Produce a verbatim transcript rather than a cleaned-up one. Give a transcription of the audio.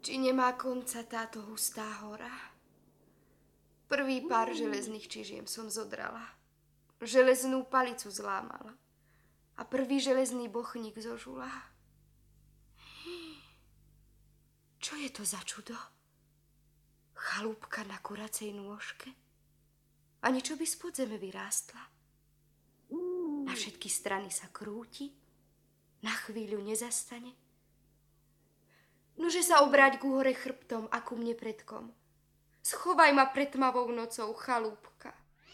Či nemá konca táto hustá hora? Prvý pár železných čižiem som zodrala. Železnú palicu zlámala. A prvý železný bochník zožula. Čo je to za čudo? Chalúbka na kuracej nôžke? A niečo by spod zeme vyrástla. Na všetky strany sa krúti, na chvíľu nezastane. Nože sa obráť ku hore chrbtom a ku mne predkom. Schovaj ma pred tmavou nocou, chalúbka.